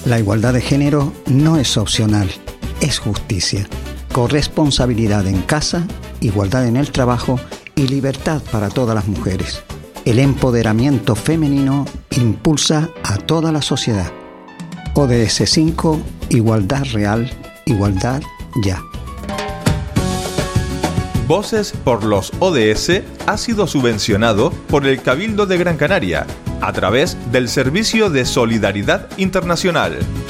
La igualdad de género no es opcional, es justicia. Corresponsabilidad en casa, igualdad en el trabajo y libertad para todas las mujeres. El empoderamiento femenino impulsa a toda la sociedad. ODS 5, igualdad real, igualdad ya. Voces por los ODS ha sido subvencionado por el Cabildo de Gran Canaria a través del Servicio de Solidaridad Internacional.